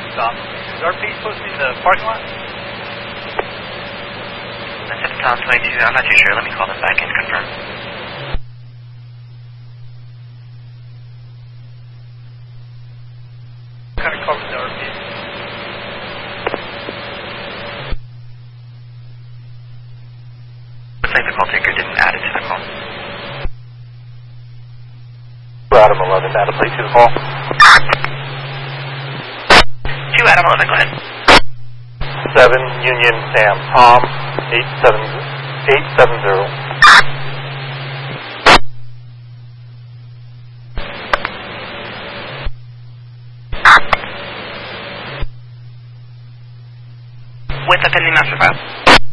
Stop. Is RP supposed to be in the parking lot? That's at Tom 22. I'm not too sure. Let me call them back and confirm. What kind of covers the RP? Looks like the call taker didn't add it to the call. Adam 11, add a plate to the call. 2 Adam 11, go ahead. 7 Union Sam Tom 870. With the pending master file.